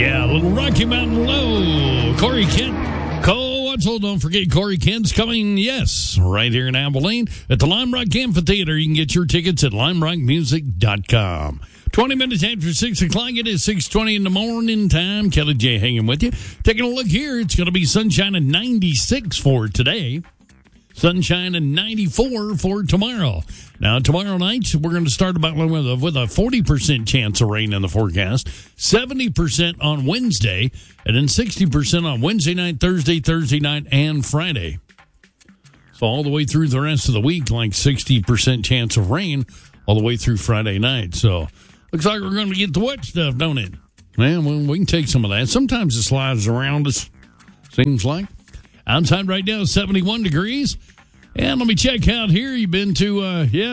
Yeah, a little Rocky Mountain Low. Corey Kent, Cole Wetzel. Don't forget Corey Kent's coming, yes, right here in Abilene at the Lime Rock Amphitheater. You can get your tickets at limerockmusic.com. 20 minutes after 6 o'clock, it is 6:20 in the morning time. Kelly J hanging with you. Taking a look here, it's going to be sunshine and 96 for today. Sunshine and 94 for tomorrow. Now, tomorrow night, we're going to start about with a 40% chance of rain in the forecast, 70% on Wednesday, and then 60% on Wednesday night, Thursday night, and Friday. So all the way through the rest of the week, like 60% chance of rain all the way through Friday night. So looks like we're going to get the wet stuff, don't it? Man, well, we can take some of that. Sometimes it slides around us, seems like. Outside right now, 71 degrees. And let me check out here. You've been to,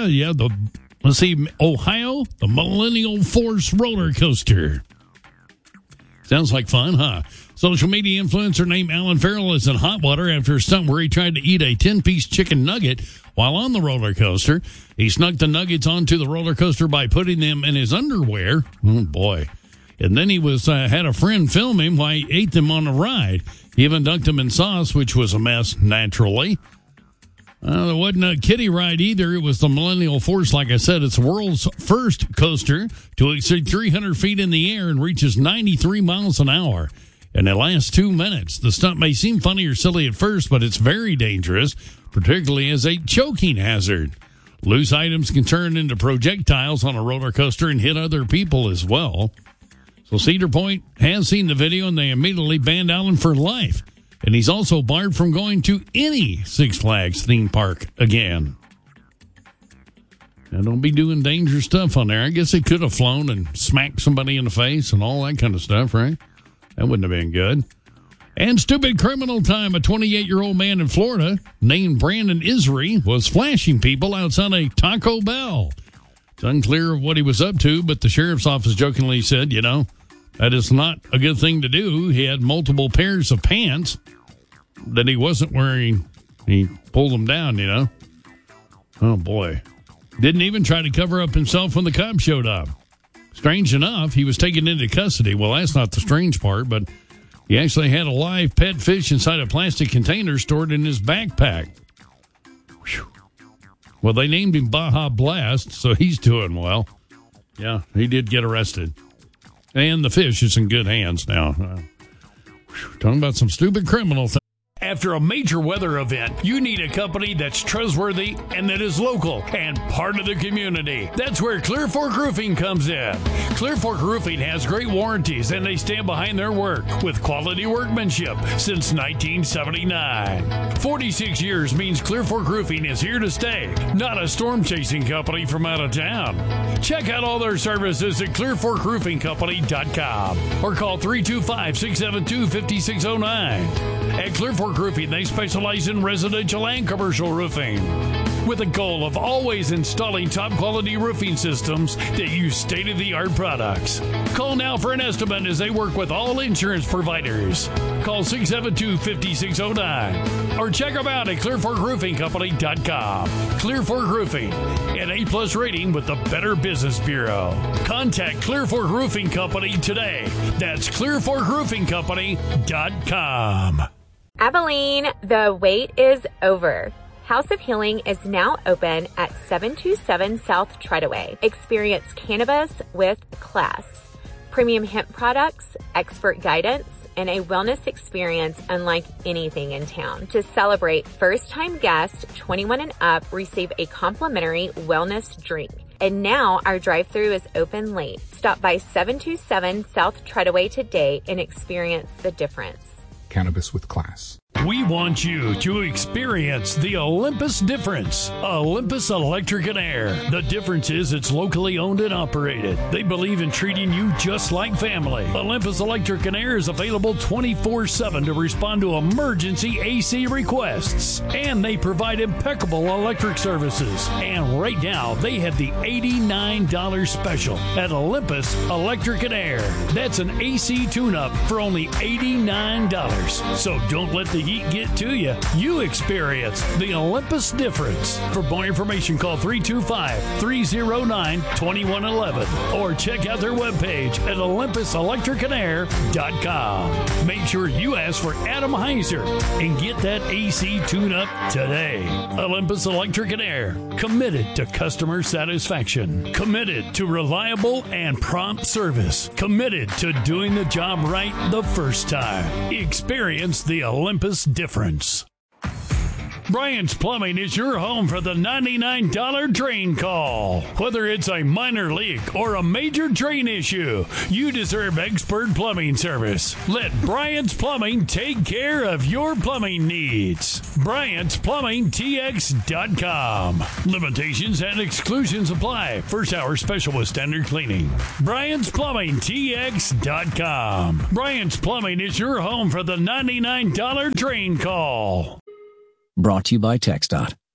Ohio, the Millennial Force roller coaster. Sounds like fun, huh? Social media influencer named Alan Farrell is in hot water after a stunt where he tried to eat a 10-piece chicken nugget while on the roller coaster. He snuck the nuggets onto the roller coaster by putting them in his underwear. Oh, boy. And then he had a friend film him while he ate them on the ride. He even dunked them in sauce, which was a mess, naturally. There wasn't a kiddie ride either. It was the Millennial Force. Like I said, it's the world's first coaster to exceed 300 feet in the air and reaches 93 miles an hour. And it lasts 2 minutes. The stunt may seem funny or silly at first, but it's very dangerous, particularly as a choking hazard. Loose items can turn into projectiles on a roller coaster and hit other people as well. So Cedar Point has seen the video, and they immediately banned Allen for life. And he's also barred from going to any Six Flags theme park again. Now, don't be doing dangerous stuff on there. I guess he could have flown and smacked somebody in the face and all that kind of stuff, right? That wouldn't have been good. And stupid criminal time. A 28-year-old man in Florida named Brandon Isri was flashing people outside a Taco Bell. It's unclear what he was up to, but the sheriff's office jokingly said, that is not a good thing to do. He had multiple pairs of pants that he wasn't wearing. He pulled them down, Oh, boy. Didn't even try to cover up himself when the cops showed up. Strange enough, he was taken into custody. Well, that's not the strange part, but he actually had a live pet fish inside a plastic container stored in his backpack. Whew. Well, they named him Baja Blast, so he's doing well. Yeah, he did get arrested. And the fish is in good hands now. Talking about some stupid criminal things. After a major weather event, you need a company that's trustworthy and that is local and part of the community. That's where Clear Fork Roofing comes in. Clear Fork Roofing has great warranties and they stand behind their work with quality workmanship since 1979. 46 years means Clear Fork Roofing is here to stay, not a storm-chasing company from out of town. Check out all their services at clearforkroofingcompany.com or call 325-672-5609. At Clear Fork Roofing, they specialize in residential and commercial roofing with a goal of always installing top-quality roofing systems that use state-of-the-art products. Call now for an estimate as they work with all insurance providers. Call 672-5609 or check them out at clearforkroofingcompany.com. Clear Fork Roofing, an A+ rating with the Better Business Bureau. Contact Clear Fork Roofing Company today. That's clearforkroofingcompany.com. Abilene, the wait is over. House of Healing is now open at 727 South Treadaway. Experience cannabis with class, premium hemp products, expert guidance, and a wellness experience unlike anything in town. To celebrate, first-time guests 21 and up receive a complimentary wellness drink. And now our drive-thru is open late. Stop by 727 South Treadaway today and experience the difference. Cannabis with class. We want you to experience the Olympus difference. Olympus Electric and Air. The difference is it's locally owned and operated. They believe in treating you just like family. Olympus Electric and Air is available 24/7 to respond to emergency AC requests. And they provide impeccable electric services. And right now, they have the $89 special at Olympus Electric and Air. That's an AC tune-up for only $89. So don't let the heat get to you, you experience the Olympus difference. For more information, call 325-309-2111 or check out their webpage at OlympusElectricAndAir.com. Make sure you ask for Adam Heiser and get that AC tune-up today. Olympus Electric and Air, committed to customer satisfaction, committed to reliable and prompt service, committed to doing the job right the first time. Experience the Olympus difference. Bryant's Plumbing is your home for the $99 drain call. Whether it's a minor leak or a major drain issue, you deserve expert plumbing service. Let Bryant's Plumbing take care of your plumbing needs. Bryant'sPlumbingTX.com. Limitations and exclusions apply. First hour special with standard cleaning. Bryant'sPlumbingTX.com. Bryant's Plumbing is your home for the $99 drain call. Brought to you by TxDOT.